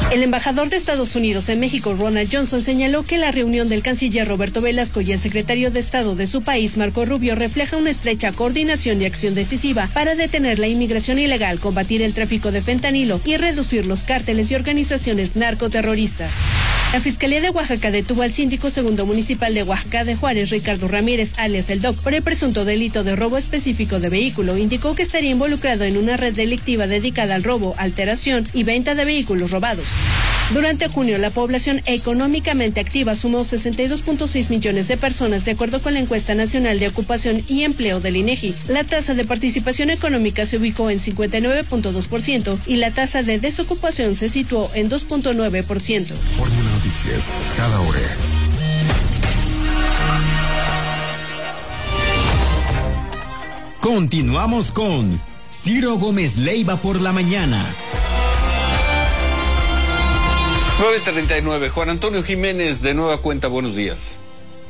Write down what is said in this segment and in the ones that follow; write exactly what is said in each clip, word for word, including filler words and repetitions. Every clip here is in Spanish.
El embajador de Estados Unidos en México, Ronald Johnson, señaló que la reunión del canciller Roberto Velasco y el secretario de Estado de su país, Marco Rubio, refleja una estrecha coordinación y acción decisiva para detener la inmigración ilegal, combatir el tráfico de fentanilo y reducir los cárteles y organizaciones narcoterroristas. La Fiscalía de Oaxaca detuvo al síndico segundo municipal de Oaxaca de Juárez, Ricardo Ramírez, alias El Doc, por el presunto delito de robo específico de vehículo. Indicó que estaría involucrado en una red delictiva dedicada al robo, alteración y venta de vehículos robados. Durante junio, la población económicamente activa sumó sesenta y dos punto seis millones de personas, de acuerdo con la encuesta nacional de ocupación y empleo del INEGI. La tasa de participación económica se ubicó en cincuenta y nueve punto dos por ciento y la tasa de desocupación se situó en dos punto nueve por ciento. Fórmula Noticias, cada hora. Continuamos con Ciro Gómez Leiva por la mañana. nueve treinta y nueve. Juan Antonio Jiménez, de nueva cuenta, buenos días.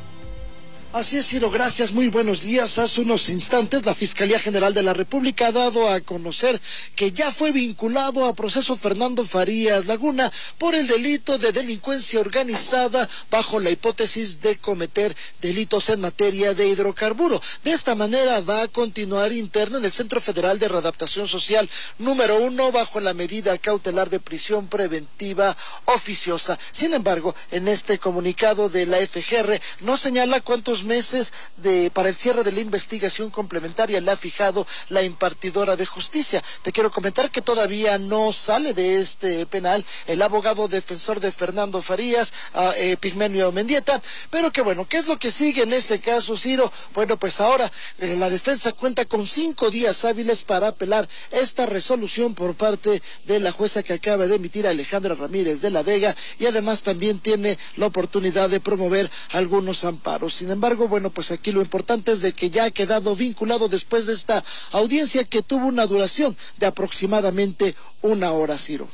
Así es, Ciro, gracias, muy buenos días. Hace unos instantes la Fiscalía General de la República ha dado a conocer que ya fue vinculado a proceso Fernando Farías Laguna por el delito de delincuencia organizada bajo la hipótesis de cometer delitos en materia de hidrocarburo. De esta manera va a continuar interno en el Centro Federal de Readaptación Social número uno bajo la medida cautelar de prisión preventiva oficiosa. Sin embargo, en este comunicado de la F G R no señala cuántos meses de para el cierre de la investigación complementaria le ha fijado la impartidora de justicia. Te quiero comentar que todavía no sale de este penal el abogado defensor de Fernando Farías, uh, eh, Pigmenio Mendieta, pero que bueno, ¿qué es lo que sigue en este caso, Ciro? Bueno, pues ahora eh, la defensa cuenta con cinco días hábiles para apelar esta resolución por parte de la jueza que acaba de emitir, Alejandra Ramírez de la Vega, y además también tiene la oportunidad de promover algunos amparos. Sin embargo, bueno, pues aquí lo importante es de que ya ha quedado vinculado después de esta audiencia que tuvo una duración de aproximadamente una hora, Ciro.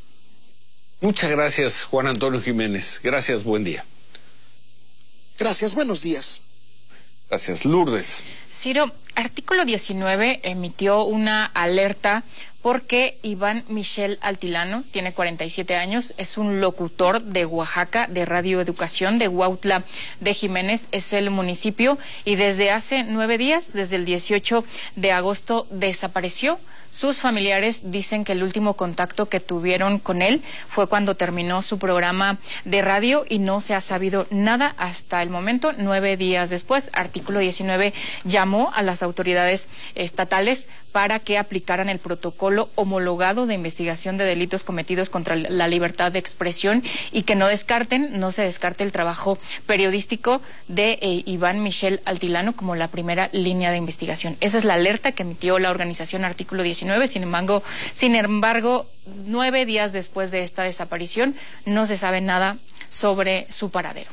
Muchas gracias, Juan Antonio Jiménez. Gracias, buen día. Gracias, buenos días. Gracias, Lourdes. Ciro, artículo diecinueve emitió una alerta porque Iván Michel Altilano tiene cuarenta y siete años, es un locutor de Oaxaca, de Radio Educación, de Huautla de Jiménez, es el municipio, y desde hace nueve días, desde el dieciocho de agosto, desapareció. Sus familiares dicen que el último contacto que tuvieron con él fue cuando terminó su programa de radio y no se ha sabido nada hasta el momento. Nueve días después, artículo diecinueve llamó a las autoridades estatales para que aplicaran el protocolo homologado de investigación de delitos cometidos contra la libertad de expresión y que no descarten, no se descarte el trabajo periodístico de eh, Iván Michel Altilano como la primera línea de investigación. Esa es la alerta que emitió la organización Artículo diecinueve. Sin embargo, sin embargo, nueve días después de esta desaparición, no se sabe nada sobre su paradero.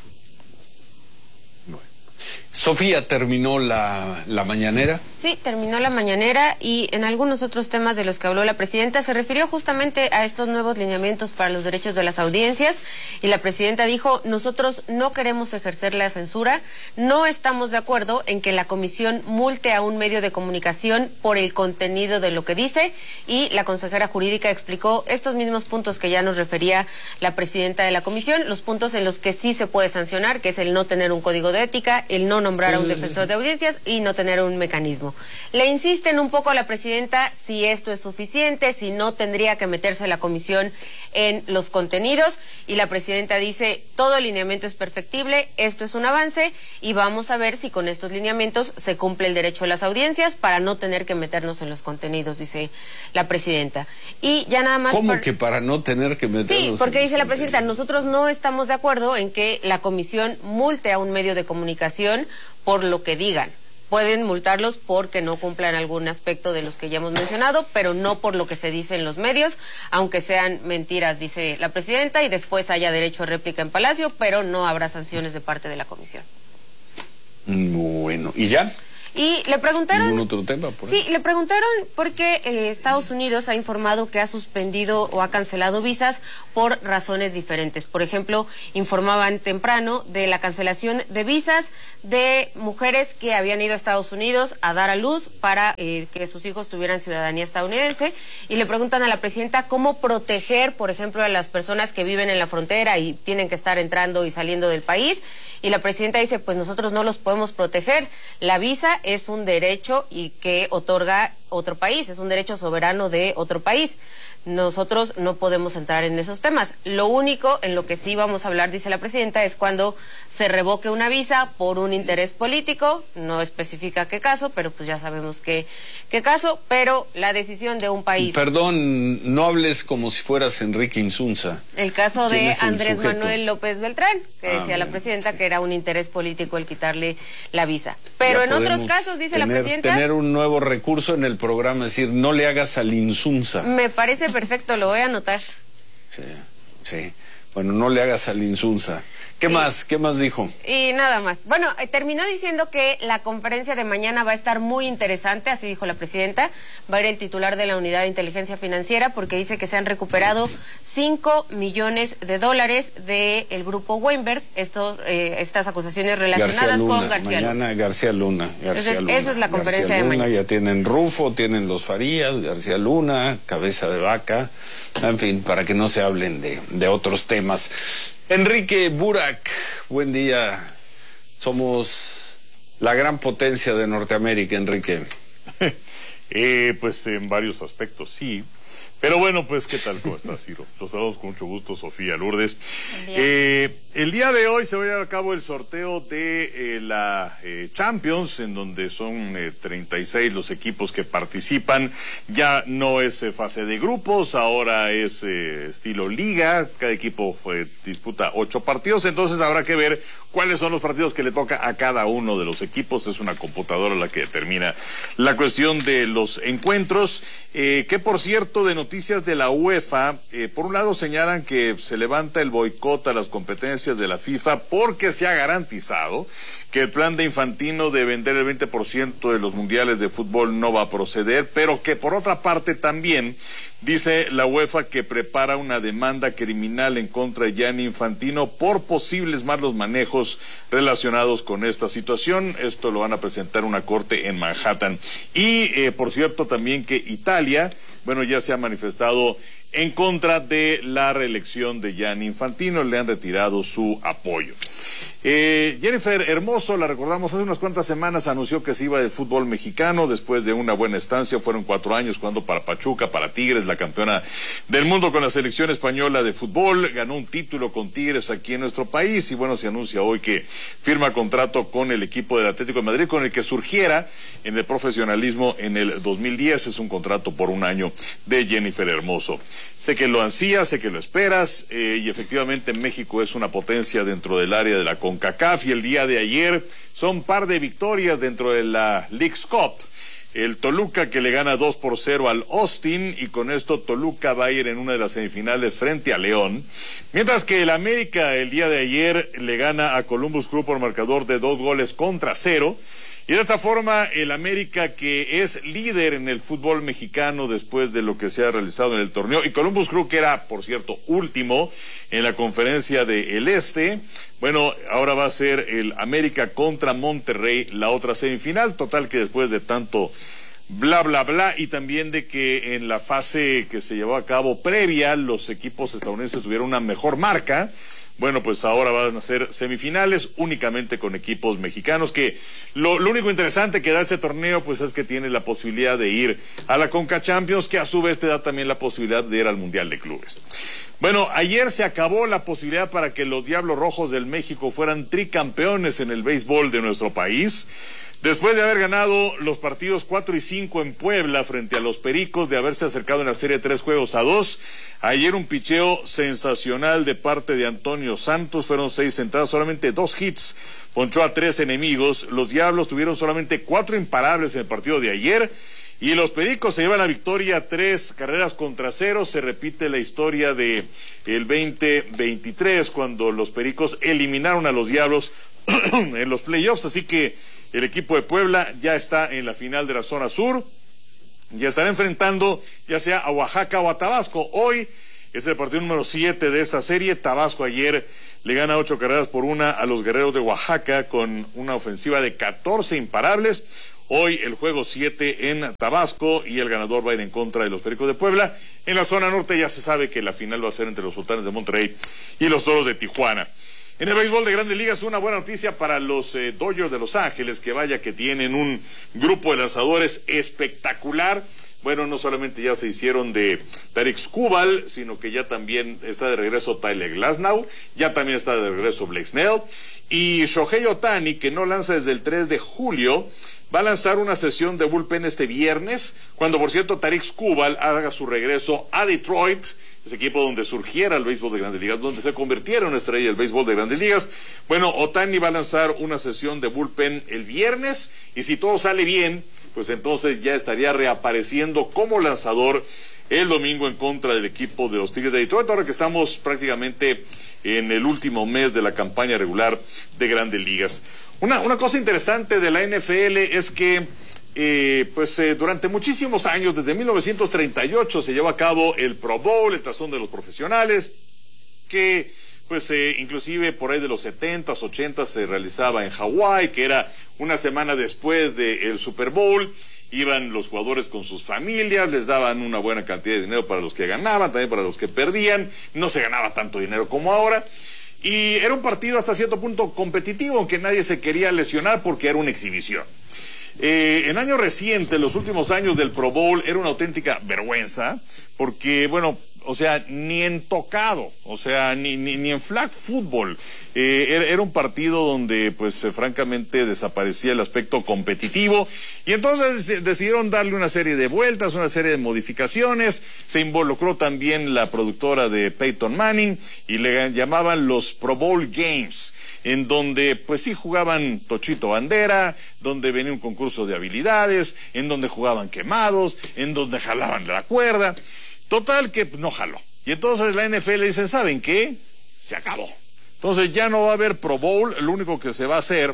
Sofía, ¿terminó la, la mañanera? Sí, terminó la mañanera y en algunos otros temas de los que habló la presidenta se refirió justamente a estos nuevos lineamientos para los derechos de las audiencias y la presidenta dijo, nosotros no queremos ejercer la censura, no estamos de acuerdo en que la comisión multe a un medio de comunicación por el contenido de lo que dice, y la consejera jurídica explicó estos mismos puntos que ya nos refería la presidenta de la comisión, los puntos en los que sí se puede sancionar, que es el no tener un código de ética, el no nombrar a un defensor de audiencias y no tener un mecanismo. Le insisten un poco a la presidenta si esto es suficiente, si no tendría que meterse la comisión en los contenidos, y la presidenta dice, todo el lineamiento es perfectible, esto es un avance y vamos a ver si con estos lineamientos se cumple el derecho a las audiencias para no tener que meternos en los contenidos, dice la presidenta. Y ya nada más... ¿Cómo por... que para no tener que meternos? Sí, porque en dice la presidenta, contenidos? nosotros no estamos de acuerdo en que la comisión multe a un medio de comunicación por lo que digan. Pueden multarlos porque no cumplan algún aspecto de los que ya hemos mencionado, pero no por lo que se dice en los medios, aunque sean mentiras, dice la presidenta, y después haya derecho a réplica en Palacio, pero no habrá sanciones de parte de la comisión. Bueno, ¿y ya? Y le preguntaron... ¿Ningún otro tema? Por sí, le preguntaron porque eh, Estados Unidos ha informado que ha suspendido o ha cancelado visas por razones diferentes. Por ejemplo, informaban temprano de la cancelación de visas de mujeres que habían ido a Estados Unidos a dar a luz para eh, que sus hijos tuvieran ciudadanía estadounidense. Y le preguntan a la presidenta cómo proteger, por ejemplo, a las personas que viven en la frontera y tienen que estar entrando y saliendo del país. Y la presidenta dice, pues nosotros no los podemos proteger. La visa es un derecho y que otorga otro país, es un derecho soberano de otro país. Nosotros no podemos entrar en esos temas. Lo único en lo que sí vamos a hablar, dice la presidenta, es cuando se revoque una visa por un interés político. No especifica qué caso, pero pues ya sabemos qué, qué caso, pero la decisión de un país. Perdón, no hables como si fueras Enrique Insunza. El caso de es el Andrés sujeto? Manuel López Beltrán, que Ah, decía bien, la presidenta sí. que era un interés político el quitarle la visa. Pero Ya en otros podemos casos, dice tener, la presidenta... tener un nuevo recurso en el programa, es decir, no le hagas al Insunza. Me parece perfecto, lo voy a anotar. Sí, sí. Bueno, no le hagas al Insunza. ¿Qué Sí. más? ¿Qué más dijo? Y nada más. Bueno, eh, terminó diciendo que la conferencia de mañana va a estar muy interesante, así dijo la presidenta. Va a ir el titular de la Unidad de Inteligencia Financiera porque dice que se han recuperado cinco millones de dólares del grupo Weinberg, esto, eh, estas acusaciones relacionadas García Luna, con García Luna. mañana García Luna. García Entonces, Luna. eso es la conferencia García de Luna, mañana. Ya tienen Rufo, tienen los Farías, García Luna, cabeza de vaca, en fin, para que no se hablen de, de otros temas. Enrique Burak, buen día. Somos la gran potencia de Norteamérica, Enrique. eh, pues en varios aspectos, sí. Pero bueno, pues, ¿qué tal? ¿Cómo estás, Ciro? Los saludos con mucho gusto, Sofía Lourdes. Día. Eh, el día de hoy se va a llevar a cabo el sorteo de eh, la eh, Champions, en donde son eh, treinta y seis los equipos que participan. Ya no es eh, fase de grupos, ahora es eh, estilo liga. Cada equipo eh, disputa ocho partidos, entonces habrá que ver cuáles son los partidos que le toca a cada uno de los equipos. Es una computadora la que determina la cuestión de los encuentros, eh, que por cierto, de noticias de la UEFA, eh, por un lado señalan que se levanta el boicot a las competencias de la FIFA porque se ha garantizado que el plan de Infantino de vender el veinte por ciento de los mundiales de fútbol no va a proceder, pero que por otra parte también dice la UEFA que prepara una demanda criminal en contra de Gianni Infantino por posibles malos manejos relacionados con esta situación. Esto lo van a presentar una corte en Manhattan. Y eh, por cierto también que Italia, bueno, ya se ha manifestado en contra de la reelección de Gianni Infantino, le han retirado su apoyo. Eh, Jennifer Hermoso, la recordamos, hace unas cuantas semanas anunció que se iba del fútbol mexicano después de una buena estancia. Fueron cuatro años jugando para Pachuca, para Tigres, la campeona del mundo con la selección española de fútbol. Ganó un título con Tigres aquí en nuestro país y bueno, se anuncia hoy que firma contrato con el equipo del Atlético de Madrid, con el que surgiera en el profesionalismo en el dos mil diez. Es un contrato por un año de Jennifer Hermoso. Sé que lo ansías, sé que lo esperas, eh, y efectivamente México es una potencia dentro del área de la CONCACAF, y el día de ayer son un par de victorias dentro de la Leagues Cup. El Toluca que le gana dos por cero al Austin, y con esto Toluca va a ir en una de las semifinales frente a León, mientras que el América el día de ayer le gana a Columbus Crew por marcador de dos goles contra cero. Y de esta forma, el América, que es líder en el fútbol mexicano después de lo que se ha realizado en el torneo, y Columbus Crew, que era, por cierto, último en la conferencia del Este, bueno, ahora va a ser el América contra Monterrey, la otra semifinal. Total que después de tanto bla, bla, bla, y también de que en la fase que se llevó a cabo previa, los equipos estadounidenses tuvieron una mejor marca. Bueno, pues ahora van a ser semifinales únicamente con equipos mexicanos, que lo, lo único interesante que da este torneo pues es que tiene la posibilidad de ir a la Conca Champions, que a su vez te da también la posibilidad de ir al Mundial de Clubes. Bueno, ayer se acabó la posibilidad para que los Diablos Rojos del México fueran tricampeones en el béisbol de nuestro país. Después de haber ganado los partidos cuatro y cinco en Puebla frente a los Pericos, de haberse acercado en la serie tres juegos a dos, ayer un picheo sensacional de parte de Antonio Santos. Fueron seis entradas, solamente dos hits, ponchó a tres enemigos. Los Diablos tuvieron solamente cuatro imparables en el partido de ayer, y los Pericos se llevan la victoria, tres carreras contra cero. Se repite la historia de el veinte veintitrés, cuando los Pericos eliminaron a los Diablos en los playoffs. Así que el equipo de Puebla ya está en la final de la zona sur, ya estará enfrentando ya sea a Oaxaca o a Tabasco. Hoy es el partido número siete de esta serie. Tabasco ayer le gana ocho carreras por una a los guerreros de Oaxaca con una ofensiva de catorce imparables. Hoy el juego siete en Tabasco y el ganador va a ir en contra de los Pericos de Puebla. En la zona norte ya se sabe que la final va a ser entre los Sultanes de Monterrey y los Toros de Tijuana. En el béisbol de Grandes Ligas, una buena noticia para los eh, Dodgers de Los Ángeles, que vaya que tienen un grupo de lanzadores espectacular. Bueno, no solamente ya se hicieron de Tarik Skubal, sino que ya también está de regreso Tyler Glasnow, ya también está de regreso Blake Snell, y Shohei Ohtani, que no lanza desde el tres de julio, va a lanzar una sesión de bullpen este viernes, cuando por cierto Tarik Skubal haga su regreso a Detroit, ese equipo donde surgiera el béisbol de Grandes Ligas, donde se convirtiera en una estrella del béisbol de Grandes Ligas. Bueno, Ohtani va a lanzar una sesión de bullpen el viernes, y si todo sale bien, pues entonces ya estaría reapareciendo como lanzador el domingo en contra del equipo de los Tigres de Detroit, ahora que estamos prácticamente en el último mes de la campaña regular de Grandes Ligas. Una, una cosa interesante de la N F L es que Eh, pues eh, durante muchísimos años, desde mil novecientos treinta y ocho se lleva a cabo el Pro Bowl, el tazón de los profesionales, que pues eh, inclusive por ahí de los setentas, ochentas se realizaba en Hawái, que era una semana después del Super Bowl. Iban los jugadores con sus familias, les daban una buena cantidad de dinero para los que ganaban, también para los que perdían, no se ganaba tanto dinero como ahora. Y era un partido hasta cierto punto competitivo, aunque nadie se quería lesionar porque era una exhibición. Eh, en años recientes, los últimos años del Pro Bowl, era una auténtica vergüenza, porque, bueno, o sea, ni en tocado, o sea, ni, ni, ni en flag football, eh, era, era un partido donde, pues, eh, francamente desaparecía el aspecto competitivo, y entonces decidieron darle una serie de vueltas, una serie de modificaciones. Se involucró también la productora de Peyton Manning, y le llamaban los Pro Bowl Games, en donde, pues sí, jugaban tochito bandera, donde venía un concurso de habilidades, en donde jugaban quemados, en donde jalaban la cuerda. Total que no jaló. Y entonces la N F L dice, ¿saben qué? Se acabó. Entonces ya no va a haber Pro Bowl, lo único que se va a hacer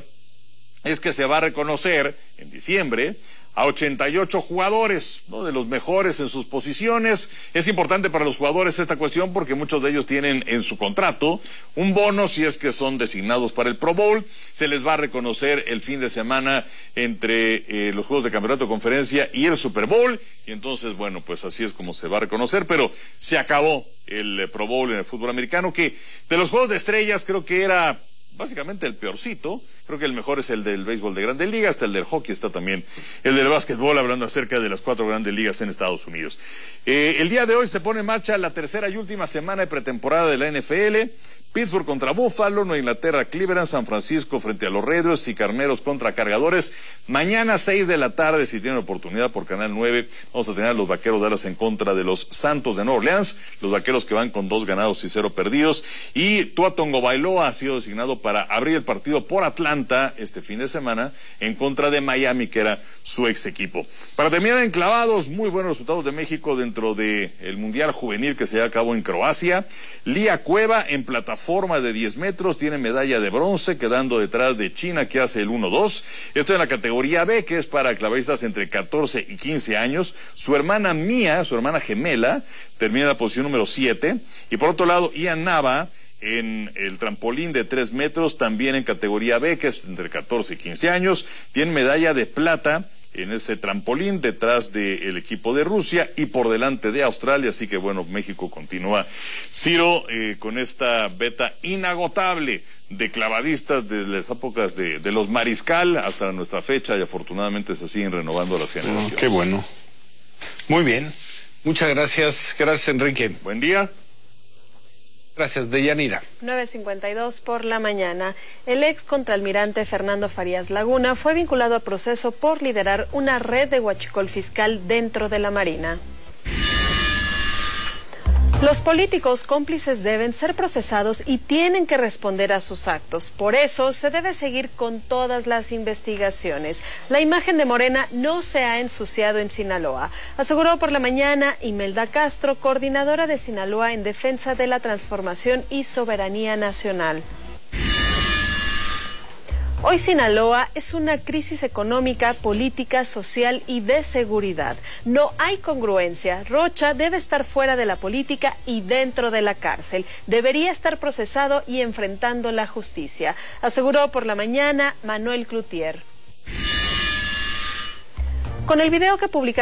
es que se va a reconocer en diciembre a ochenta y ocho jugadores, ¿no?, de los mejores en sus posiciones. Es importante para los jugadores esta cuestión porque muchos de ellos tienen en su contrato un bono si es que son designados para el Pro Bowl. Se les va a reconocer el fin de semana entre eh, los juegos de campeonato de conferencia y el Super Bowl. Y entonces, bueno, pues así es como se va a reconocer, pero se acabó el eh, Pro Bowl en el fútbol americano, que de los juegos de estrellas creo que era básicamente el peorcito. Creo que el mejor es el del béisbol de Grandes Ligas, hasta el del hockey está también el del básquetbol, hablando acerca de las cuatro Grandes Ligas en Estados Unidos. Eh, el día de hoy se pone en marcha la tercera y última semana de pretemporada de la N F L. Pittsburgh contra Buffalo, Nueva Inglaterra, Cleveland, San Francisco frente a los Raiders y Carneros contra Cargadores. Mañana seis de la tarde, si tienen oportunidad por Canal nueve, vamos a tener a los Vaqueros de Dallas en contra de los Santos de Nueva Orleans, los Vaqueros que van con dos ganados y cero perdidos. Y Tua Tagovailoa ha sido designado para abrir el partido por Atlanta este fin de semana en contra de Miami, que era su ex equipo. Para terminar en clavados, muy buenos resultados de México dentro del Mundial Juvenil que se lleva a cabo en Croacia. Lía Cueva en plataforma de diez metros, tiene medalla de bronce, quedando detrás de China, que hace el uno dos. Esto en la categoría B, que es para clavadistas entre catorce y quince años. Su hermana Mía, su hermana gemela, termina en la posición número siete. Y por otro lado, Ian Nava, en el trampolín de tres metros, también en categoría B, que es entre catorce y quince años, tiene medalla de plata en ese trampolín detrás del equipo de Rusia y por delante de Australia. Así que bueno, México continúa, Ciro, eh, con esta beta inagotable de clavadistas desde las épocas de, de los Mariscal hasta nuestra fecha, y afortunadamente se siguen renovando las generaciones. Oh, qué bueno. Muy bien. Muchas gracias. Gracias, Enrique. Buen día. Gracias, Deyanira. nueve cincuenta y dos por la mañana. El ex contraalmirante Fernando Farías Laguna fue vinculado a proceso por liderar una red de huachicol fiscal dentro de la Marina. Los políticos cómplices deben ser procesados y tienen que responder a sus actos. Por eso se debe seguir con todas las investigaciones. La imagen de Morena no se ha ensuciado en Sinaloa, aseguró por la mañana Imelda Castro, coordinadora de Sinaloa en defensa de la transformación y soberanía nacional. Hoy Sinaloa es una crisis económica, política, social y de seguridad. No hay congruencia. Rocha debe estar fuera de la política y dentro de la cárcel. Debería estar procesado y enfrentando la justicia, aseguró por la mañana Manuel Cloutier. Con el video que publicaron